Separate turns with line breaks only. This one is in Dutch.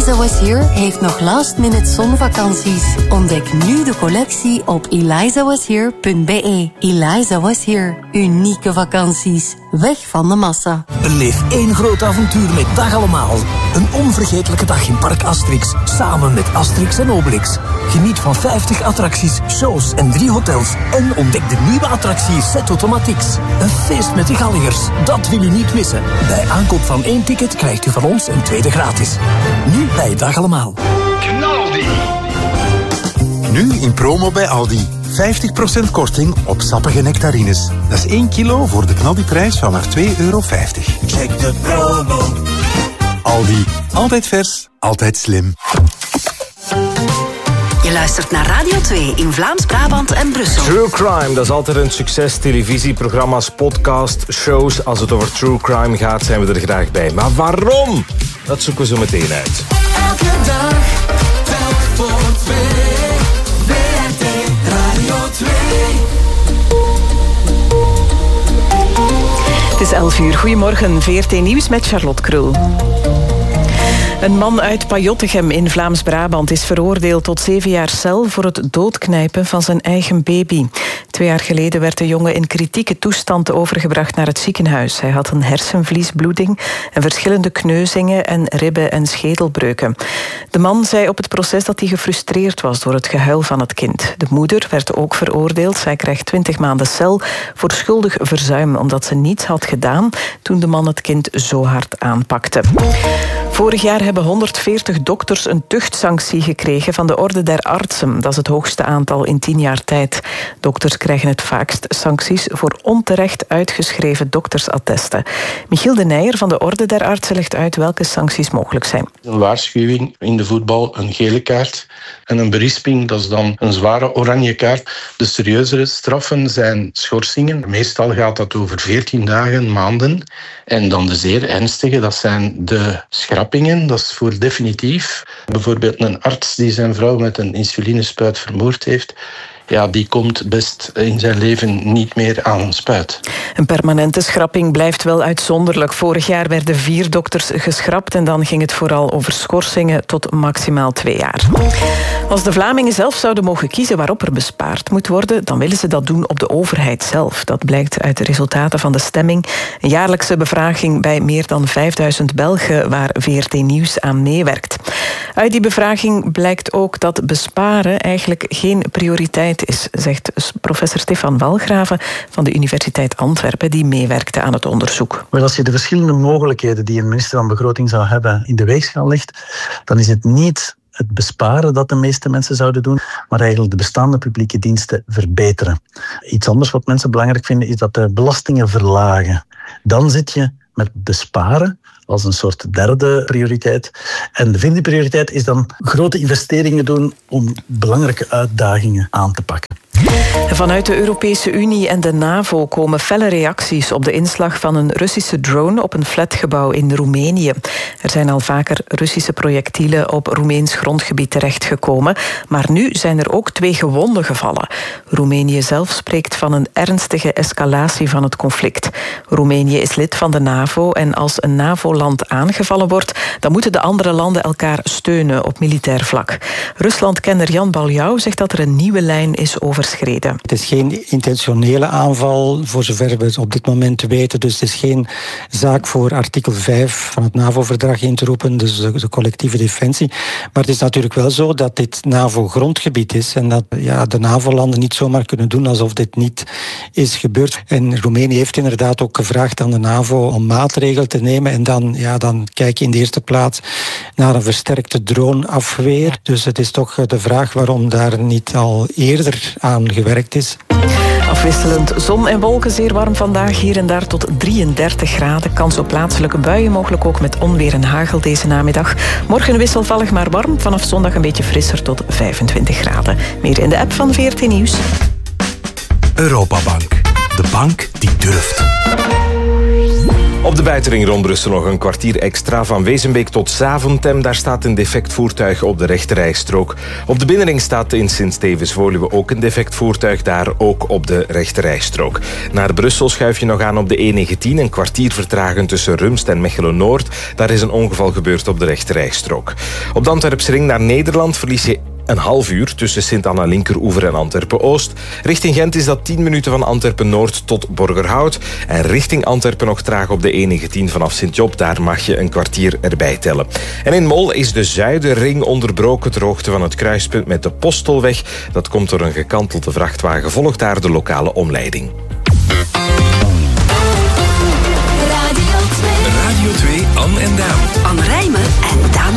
Eliza Was Here heeft nog last-minute zonvakanties. Ontdek nu de collectie op elizawashere.be. Eliza Was Here. Unieke vakanties. Weg van de massa.
Beleef één groot avontuur met Dag Allemaal. Een onvergetelijke dag in Park Asterix. Samen met Asterix en Obelix. Geniet van 50 attracties, shows en 3 hotels. En ontdek de nieuwe attractie Set Automatics. Een feest met de Galligers. Dat wil u niet missen. Bij aankoop van 1 ticket krijgt u van ons een tweede gratis. Nu bij Dag Allemaal.
Knaldi.
Nu in promo bij Aldi. 50% korting op sappige nectarines. Dat is 1 kilo voor de knaldiprijs van maar €2,50.
Check de promo.
Aldi. Altijd vers, altijd slim.
Je luistert naar Radio 2 in Vlaams-Brabant en Brussel.
True Crime, dat is altijd een succes. Televisieprogramma's, podcast, shows. Als het over True Crime gaat, zijn we er graag bij. Maar waarom? Dat zoeken we zo meteen uit.
Elke dag, telk voor 2. VRT Radio 2.
Het is 11 uur. Goedemorgen, VRT Nieuws met Charlotte Krul. Een man uit Pajottegem in Vlaams-Brabant is veroordeeld tot 7 jaar cel voor het doodknijpen van zijn eigen baby. 2 jaar geleden werd de jongen in kritieke toestand overgebracht naar het ziekenhuis. Hij had een hersenvliesbloeding en verschillende kneuzingen en ribben- en schedelbreuken. De man zei op het proces dat hij gefrustreerd was door het gehuil van het kind. De moeder werd ook veroordeeld. Zij krijgt 20 maanden cel voor schuldig verzuim, omdat ze niets had gedaan toen de man het kind zo hard aanpakte. Vorig jaar hebben 140 dokters een tuchtsanctie gekregen van de Orde der Artsen. Dat is het hoogste aantal in 10 jaar tijd. Dokters krijgen het vaakst sancties voor onterecht uitgeschreven doktersattesten. Michiel de Nijer van de Orde der Artsen legt uit welke sancties mogelijk zijn.
Een waarschuwing in de voetbal, een gele kaart. En een berisping, dat is dan een zware oranje kaart. De serieuzere straffen zijn schorsingen. Meestal gaat dat over 14 dagen, maanden. En dan de zeer ernstige, dat zijn de schrappingen. Dat is voor definitief. Bijvoorbeeld een arts die zijn vrouw met een insulinespuit vermoord heeft. Ja, die komt best in zijn leven niet meer aan een spuit.
Een permanente schrapping blijft wel uitzonderlijk. Vorig jaar werden 4 dokters geschrapt en dan ging het vooral over schorsingen tot maximaal 2 jaar. Als de Vlamingen zelf zouden mogen kiezen waarop er bespaard moet worden, dan willen ze dat doen op de overheid zelf. Dat blijkt uit de resultaten van de stemming. Een jaarlijkse bevraging bij meer dan 5000 Belgen waar VRT Nieuws aan meewerkt. Uit die bevraging blijkt ook dat besparen eigenlijk geen prioriteit is, zegt professor Stefan Walgraven van de Universiteit Antwerpen, die meewerkte aan het onderzoek.
Wel, als je de verschillende mogelijkheden die een minister van Begroting zou hebben in de weegschaal legt, dan is het niet het besparen dat de meeste mensen zouden doen, maar eigenlijk de bestaande publieke diensten verbeteren. Iets anders wat mensen belangrijk vinden is dat de belastingen verlagen. Dan zit je met besparen als een soort derde prioriteit. En de vierde prioriteit is dan grote investeringen doen om belangrijke uitdagingen aan te pakken.
Vanuit de Europese Unie en de NAVO komen felle reacties op de inslag van een Russische drone op een flatgebouw in Roemenië. Er zijn al vaker Russische projectielen op Roemeens grondgebied terechtgekomen, maar nu zijn er ook 2 gewonden gevallen. Roemenië zelf spreekt van een ernstige escalatie van het conflict. Roemenië is lid van de NAVO en als een NAVO-land aangevallen wordt, dan moeten de andere landen elkaar steunen op militair vlak. Rusland-kenner Jan Baljou zegt dat er een nieuwe lijn is overschreden.
Het is geen intentionele aanval, voor zover we op dit moment weten. Dus het is geen zaak voor artikel 5 van het NAVO-verdrag in te roepen, dus de collectieve defensie. Maar het is natuurlijk wel zo dat dit NAVO-grondgebied is en dat de NAVO-landen niet zomaar kunnen doen alsof dit niet is gebeurd. En Roemenië heeft inderdaad ook gevraagd aan de NAVO om maatregelen te nemen en dan kijk je in de eerste plaats naar een versterkte droneafweer. Dus het is toch de vraag waarom daar niet al eerder aan gewerkt is.
Afwisselend zon en wolken, zeer warm vandaag. Hier en daar tot 33 graden. Kans op plaatselijke buien, mogelijk ook met onweer en hagel deze namiddag. Morgen wisselvallig maar warm. Vanaf zondag een beetje frisser tot 25 graden. Meer in de app van VRT Nieuws.
Europabank. De bank die durft.
Op de buitenring rond Brussel nog een kwartier extra. Van Wezenbeek tot Zaventem, daar staat een defect voertuig op de rechterrijstrook. Op de binnenring staat in Sint-Stevens-Woluwe ook een defect voertuig, daar ook op de rechterrijstrook. Naar Brussel schuif je nog aan op de E19, een kwartier vertragen tussen Rumst en Mechelen-Noord. Daar is een ongeval gebeurd op de rechterrijstrook. Op de Antwerpsring naar Nederland verlies je een half uur tussen Sint-Anna-Linkeroever en Antwerpen-Oost. Richting Gent is dat 10 minuten van Antwerpen-Noord tot Borgerhout. En richting Antwerpen nog traag op de E19 vanaf Sint-Job. Daar mag je een kwartier erbij tellen. En in Mol is de Zuiderring onderbroken ter hoogte van het kruispunt met de Postelweg. Dat komt door een gekantelde vrachtwagen. Volgt daar de lokale omleiding.
Radio 2, Anne en Daan.
Anne Rijmen en Daan